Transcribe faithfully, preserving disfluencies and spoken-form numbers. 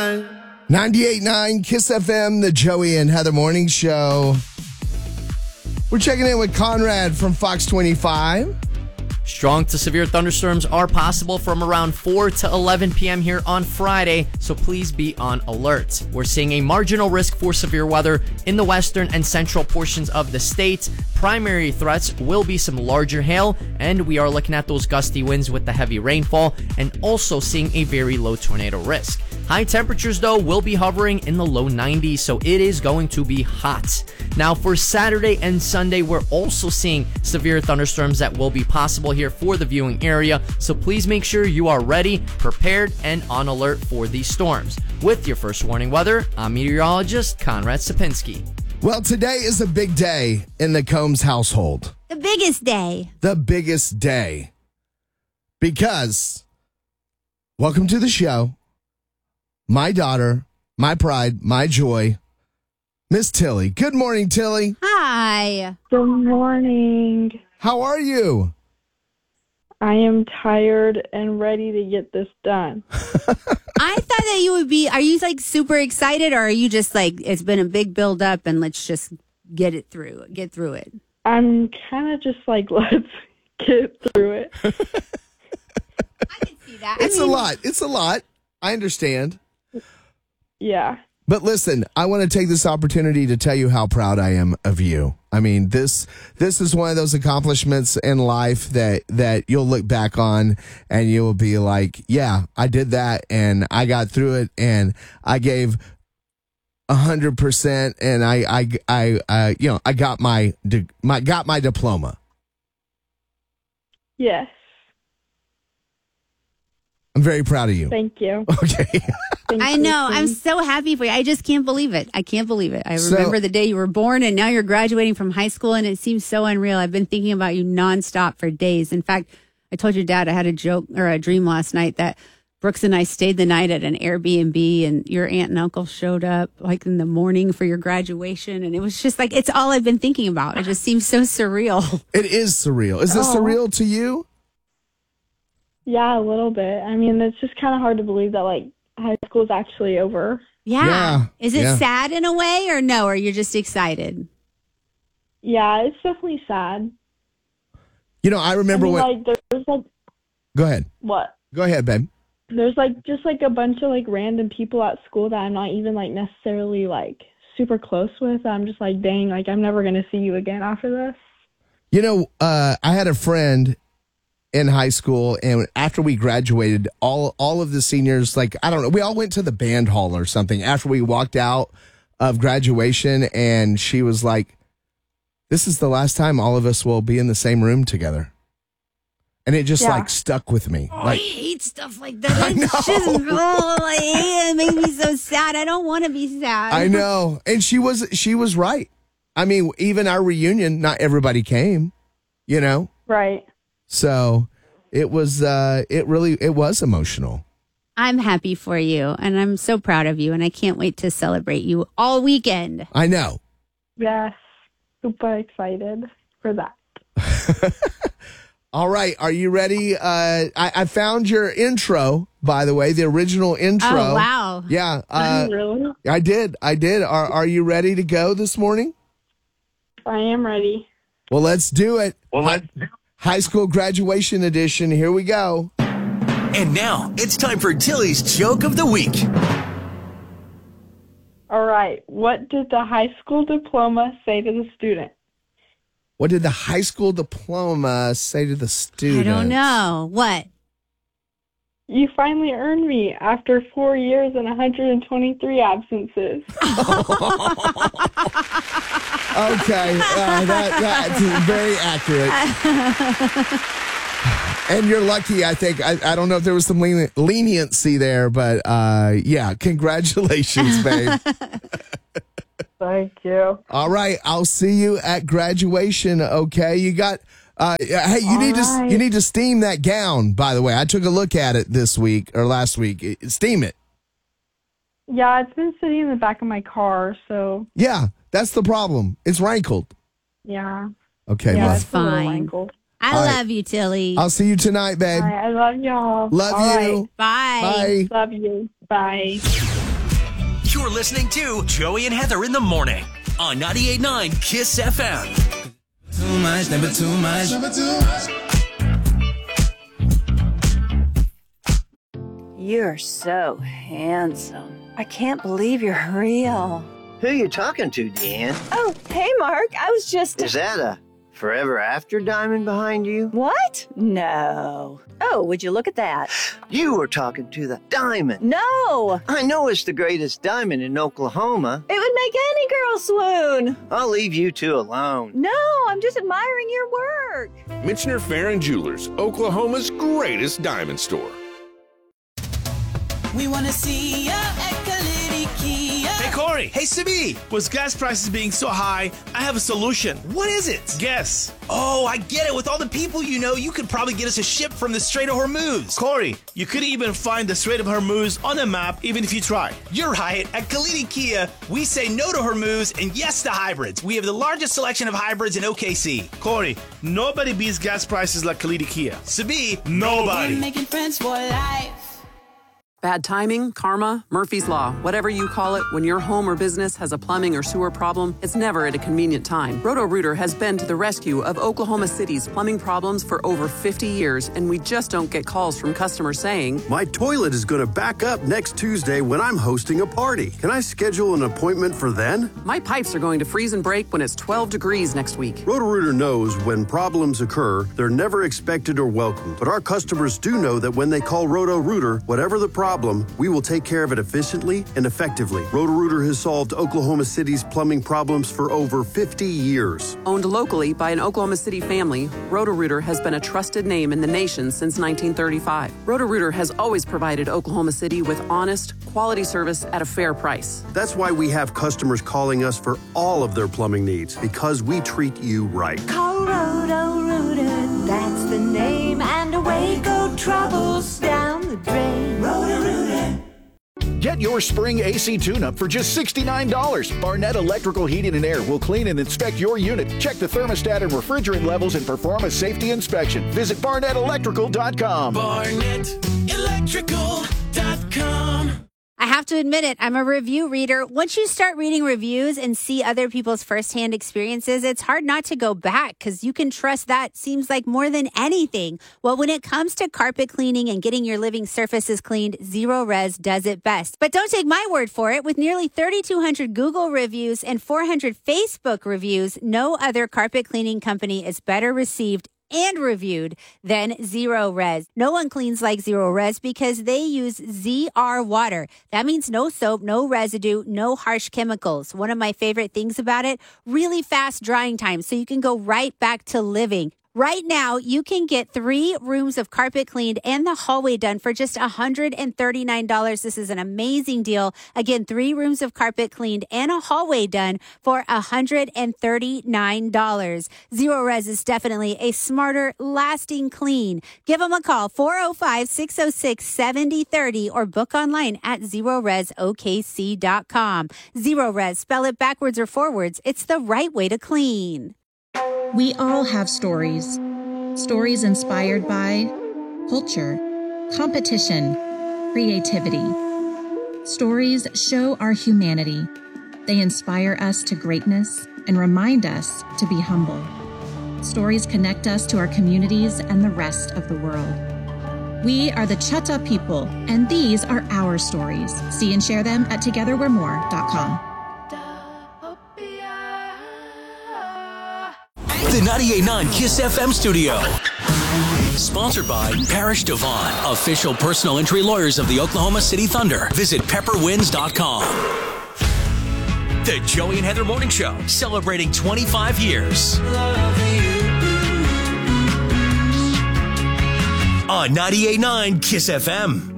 ninety-eight point nine Kiss F M, the Joey and Heather Morning Show. We're checking in with Conrad from Fox twenty-five. Strong to severe thunderstorms are possible from around four to eleven p.m. here on Friday, so please be on alert. We're seeing a marginal risk for severe weather in the western and central portions of the state. Primary threats will be some larger hail, and we are looking at those gusty winds with the heavy rainfall, and also seeing a very low tornado risk. High temperatures, though, will be hovering in the low nineties, so it is going to be hot. Now, for Saturday and Sunday, we're also seeing severe thunderstorms that will be possible here for the viewing area, so please make sure you are ready, prepared, and on alert for these storms. With your first warning weather, I'm meteorologist Conrad Sapinski. Well, today is a big day in the Combs household. The biggest day. The biggest day. Because, welcome to the show, my daughter, my pride, my joy, Miss Tilly. Good morning, Tilly. Hi. Good morning. How are you? I am tired and ready to get this done. I thought that you would be, are you like super excited, or are you just like, it's been a big build up and let's just get it through, get through it? I'm kind of just like, let's get through it. I can see that. It's I mean, a lot. It's a lot. I understand. Yeah. But listen, I want to take this opportunity to tell you how proud I am of you. I mean, this this is one of those accomplishments in life that, that you'll look back on and you'll be like, yeah, I did that and I got through it and I gave a hundred percent and I, I, I, uh, you know, I got my, my, got my diploma. Yes. I'm very proud of you. Thank you. Okay. Thank I you, know. I'm thank- so happy for you. I just can't believe it. I can't believe it. I So- remember the day you were born and now you're graduating from high school and it seems so unreal. I've been thinking about you nonstop for days. In fact, I told your dad I had a joke or a dream last night that Brooks and I stayed the night at an Airbnb and your aunt and uncle showed up like in the morning for your graduation. And it was just like, it's all I've been thinking about. It just seems so surreal. It is surreal. Is this Oh. surreal to you? Yeah, a little bit. I mean, it's just kind of hard to believe that, like, high school is actually over. Yeah. Yeah, Is it yeah. sad in a way or no? Or you're just excited? Yeah, it's definitely sad. You know, I I remember mean, when. like, there's, like, Go ahead. what? Go ahead, babe. There's, like, just, like, a bunch of, like, random people at school that I'm not even, like, necessarily, like, super close with. I'm just like, dang, like, I'm never going to see you again after this. You know, uh, I had a friend in high school, and after we graduated, all all of the seniors, like, I don't know, we all went to the band hall or something after we walked out of graduation, and she was like, this is the last time all of us will be in the same room together. And it just, Yeah. like, stuck with me. Oh, I Like, hate stuff like that. It's just, oh, I hate it. It makes me so sad. I don't want to be sad. I know. And she was she was right. I mean, even our reunion, not everybody came, you know? Right. So it was, uh, it really, it was emotional. I'm happy for you, and I'm so proud of you, and I can't wait to celebrate you all weekend. I know. Yes. Super excited for that. All right. Are you ready? Uh, I, I found your intro, by the way, the original intro. Oh, wow. Yeah. Uh, Really? I did. I did. Are, are you ready to go this morning? I am ready. Well, let's do it. Well, let's High school graduation edition. Here we go. And now it's time for Tilly's Joke of the Week. All right. What did the high school diploma say to the student? What did the high school diploma say to the student? I don't know. What? You finally earned me after four years and one hundred twenty-three absences. Okay, uh, that, that's very accurate. And you're lucky, I think. I, I don't know if there was some leni- leniency there, but uh, yeah, congratulations, babe. Thank you. All right, I'll see you at graduation. Okay, you got. Uh, hey, you All need to right. you need to steam that gown. By the way, I took a look at it this week or last week. It- Steam it. Yeah, it's been sitting in the back of my car, so Yeah, that's the problem. It's rankled. yeah. Okay, Yeah, love. it's a little fine. wrinkled. I All right. love you, Tilly. I'll see you tonight, babe. All right, I love y'all. Love All you. right. Bye. Bye. Love you. Bye. You're listening to Joey and Heather in the morning on ninety-eight point nine Kiss F M. Too much, never too much. Never too much. You're so handsome. I can't believe you're real. Who you talking to, Deanne? Oh, hey, Mark. I was just... Is that a Forever After diamond behind you? What? No. Oh, would you look at that? You were talking to the diamond. No. I know it's the greatest diamond in Oklahoma. It would make any girl swoon. I'll leave you two alone. No, I'm just admiring your work. Michener Farron Jewelers, Oklahoma's greatest diamond store. We want to see ya at Kalidi Kia. Hey, Corey. Hey, Sibi. With gas prices being so high, I have a solution. What is it? Guess. Oh, I get it. With all the people you know, you could probably get us a ship from the Strait of Hormuz. Corey, you could even find the Strait of Hormuz on a map, even if you try. You're right. At Kalidi Kia, we say no to Hormuz and yes to hybrids. We have the largest selection of hybrids in O K C. Corey, nobody beats gas prices like Kalidi Kia. Sabi, nobody. We're making friends for life. Bad timing, karma, Murphy's Law, whatever you call it, when your home or business has a plumbing or sewer problem, it's never at a convenient time. Roto-Rooter has been to the rescue of Oklahoma City's plumbing problems for over fifty years, and we just don't get calls from customers saying, "My toilet is going to back up next Tuesday when I'm hosting a party. Can I schedule an appointment for then?" "My pipes are going to freeze and break when it's twelve degrees next week." Roto-Rooter knows when problems occur, they're never expected or welcomed. But our customers do know that when they call Roto-Rooter, whatever the problem, we will take care of it efficiently and effectively. Roto-Rooter has solved Oklahoma City's plumbing problems for over fifty years. Owned locally by an Oklahoma City family, Roto-Rooter has been a trusted name in the nation since nineteen thirty-five. Roto-Rooter has always provided Oklahoma City with honest, quality service at a fair price. That's why we have customers calling us for all of their plumbing needs, because we treat you right. Call Roto-Rooter, that's the name, and away go troubles down the drain. Roto-Rooter. Get your spring A C tune-up for just sixty-nine dollars. Barnett Electrical Heating and Air will clean and inspect your unit, check the thermostat and refrigerant levels, and perform a safety inspection. Visit barnett electrical dot com. barnett electrical dot com. I have to admit it, I'm a review reader. Once you start reading reviews and see other people's firsthand experiences, it's hard not to go back because you can trust that seems like more than anything. Well, when it comes to carpet cleaning and getting your living surfaces cleaned, Zero Res does it best. But don't take my word for it. With nearly thirty-two hundred Google reviews and four hundred Facebook reviews, no other carpet cleaning company is better received and reviewed than Zero Res. No one cleans like Zero Res because they use Z R water. That means no soap, no residue, no harsh chemicals. One of my favorite things about it, really fast drying time so you can go right back to living. Right now, you can get three rooms of carpet cleaned and the hallway done for just one hundred thirty-nine dollars. This is an amazing deal. Again, three rooms of carpet cleaned and a hallway done for one hundred thirty-nine dollars. Zero Res is definitely a smarter, lasting clean. Give them a call, four oh five, six oh six, seven oh three oh, or book online at zero res o k c dot com. Zero Res, spell it backwards or forwards. It's the right way to clean. We all have stories. Stories inspired by culture, competition, creativity. Stories show our humanity. They inspire us to greatness and remind us to be humble. Stories connect us to our communities and the rest of the world. We are the Chutta people, and these are our stories. See and share them at together we're more dot com. The ninety-eight point nine Kiss F M studio. Sponsored by Parish Devon, official personal injury lawyers of the Oklahoma City Thunder. Visit pepper wins dot com. The Joey and Heather Morning Show, celebrating twenty-five years. On ninety-eight point nine Kiss F M.